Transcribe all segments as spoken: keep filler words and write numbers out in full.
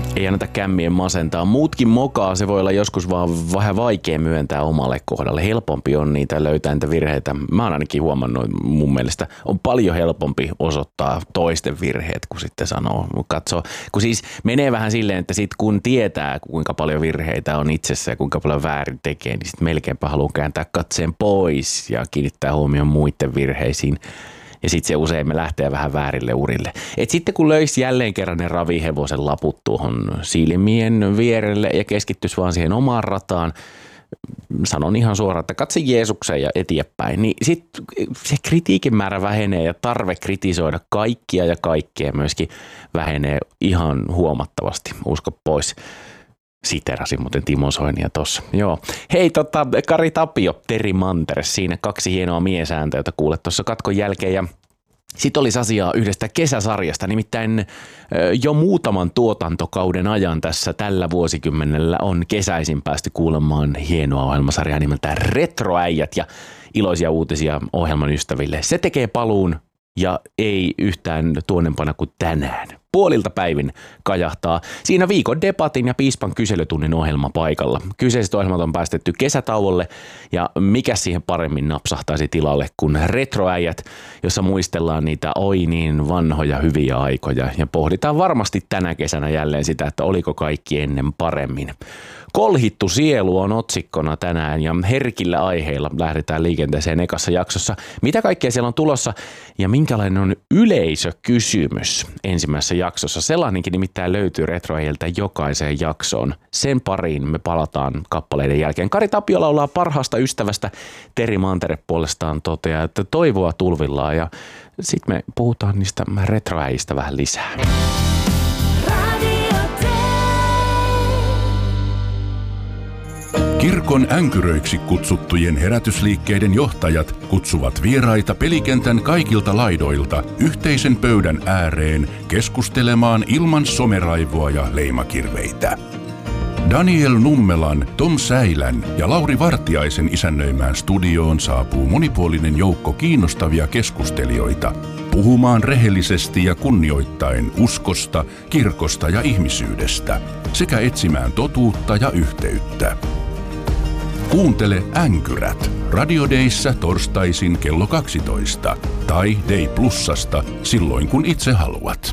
Ei anneta kämmien masentaa. Muutkin mokaa, se voi olla joskus vaan vähän vaikea myöntää omalle kohdalle. Helpompi on niitä löytää niitä virheitä. Mä oon ainakin huomannut, mun mielestä on paljon helpompi osoittaa toisten virheet, kun sitten sanoo, katsoo. Kun siis menee vähän silleen, että sit kun tietää, kuinka paljon virheitä on itsessä ja kuinka paljon väärin tekee, niin sitten melkeinpä haluaa kääntää katseen pois ja kiinnittää huomioon muiden virheisiin. Ja sitten se usein me lähtee vähän väärille urille. Et sitten kun löisi jälleen kerran ne ravihevosen laput tuohon silmien vierelle ja keskittyisi vaan siihen omaan rataan, sanon ihan suoraan, että katse Jeesukseen ja eteenpäin, niin sitten se kritiikin määrä vähenee ja tarve kritisoida kaikkia ja kaikkea myöskin vähenee ihan huomattavasti. Usko pois. Siterasin muuten Timo Soinia tossa. Joo. Hei, tota, Kari Tapio, Teri Manteres, siinä kaksi hienoa miesääntöä, joita kuulet tuossa katkon jälkeen. Ja sitten olisi asiaa yhdestä kesäsarjasta, nimittäin jo muutaman tuotantokauden ajan tässä tällä vuosikymmenellä on kesäisin päästy kuulemaan hienoa ohjelmasarjaa nimeltään Retroäijät ja iloisia uutisia ohjelman ystäville. Se tekee paluun ja ei yhtään tuonnempana kuin tänään. Puolilta päivin kajahtaa. Siinä viikon debatin ja piispan kyselytunnin ohjelma paikalla. Kyseiset ohjelmat on päästetty kesätauolle ja mikä siihen paremmin napsahtaisi tilalle kuin Retroäijät, jossa muistellaan niitä oi niin vanhoja hyviä aikoja ja pohditaan varmasti tänä kesänä jälleen sitä, että oliko kaikki ennen paremmin. Kolhittu sielu on otsikkona tänään ja herkillä aiheilla lähdetään liikenteeseen ekassa jaksossa. Mitä kaikkea siellä on tulossa ja minkälainen on yleisökysymys ensimmäisessä jaksossa? Sellainenkin nimittäin löytyy Retroäijiltä jokaiseen jaksoon. Sen pariin me palataan kappaleiden jälkeen. Kari Tapio laulaa parhaasta ystävästä. Teri Mantere puolestaan toteaa, että toivoa tulvillaan ja sitten me puhutaan niistä Retroäijistä vähän lisää. Kirkon änkyröiksi kutsuttujen herätysliikkeiden johtajat kutsuvat vieraita pelikentän kaikilta laidoilta yhteisen pöydän ääreen keskustelemaan ilman someraivoa ja leimakirveitä. Daniel Nummelan, Tom Säilän ja Lauri Vartiaisen isännöimään studioon saapuu monipuolinen joukko kiinnostavia keskustelijoita puhumaan rehellisesti ja kunnioittaen uskosta, kirkosta ja ihmisyydestä sekä etsimään totuutta ja yhteyttä. Kuuntele Änkyrät Radio Dayssä torstaisin kello kaksitoista tai Day Plusasta silloin kun itse haluat.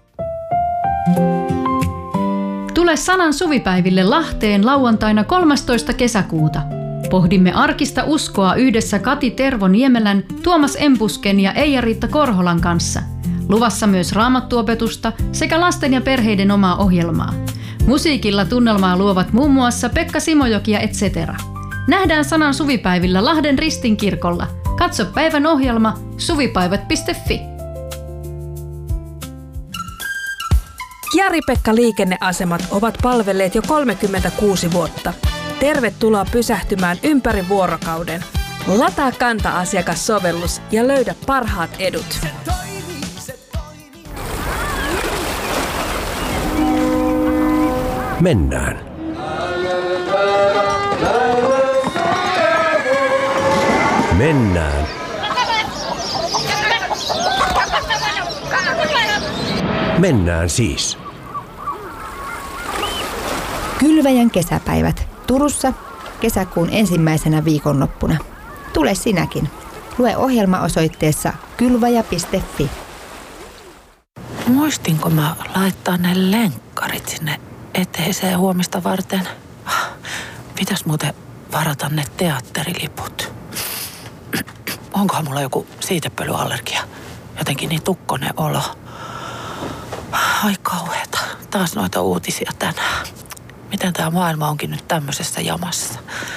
Tule Sanan suvipäiville Lahteen lauantaina kolmastoista kesäkuuta. Pohdimme arkista uskoa yhdessä Kati Tervo-Niemelän, Tuomas Empusken ja Eija-Riitta Korholan kanssa. Luvassa myös raamattuopetusta sekä lasten ja perheiden omaa ohjelmaa. Musiikilla tunnelmaa luovat muun muassa Pekka Simojoki ja et cetera. Nähdään Sanan suvipäivillä Lahden Ristinkirkolla. Katso päivän ohjelma suvipäivät piste fi. Jari-Pekka liikenneasemat ovat palvelleet jo kolmekymmentäkuusi vuotta. Tervetuloa pysähtymään ympäri vuorokauden. Lataa Kanta-asiakassovellus ja löydä parhaat edut. Mennään. Mennään. Mennään siis. Kylväjän kesäpäivät Turussa kesäkuun ensimmäisenä viikonloppuna. Tule sinäkin. Lue ohjelma osoitteessa kylväjä piste fi. Muistinko mä laittaa ne lenkkarit sinne eteiseen huomista varten? Pitäis muuten varata ne teatteriliput. Onkohan mulla joku siitepölyallergia? Jotenkin niin tukkonen olo. Ai kauheeta. Taas noita uutisia tänään. Miten tää maailma onkin nyt tämmöisessä jamassa?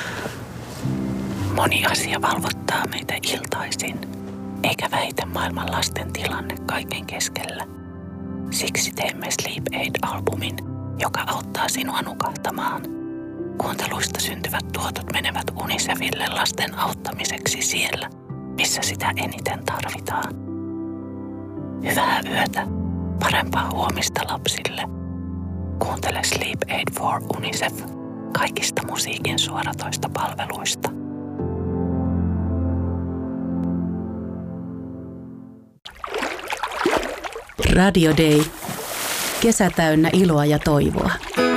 Moni asia valvottaa meitä iltaisin. Eikä väitä maailman lasten tilanne kaiken keskellä. Siksi teemme Sleep Aid-albumin, joka auttaa sinua nukahtamaan. Kuunteluista syntyvät tuotot menevät Unicefille lasten auttamiseksi siellä, missä sitä eniten tarvitaan. Hyvää yötä, parempaa huomista lapsille. Kuuntele Sleep Aid for Unicef kaikista musiikin suoratoista palveluista. Radio Day. Kesä täynnä iloa ja toivoa.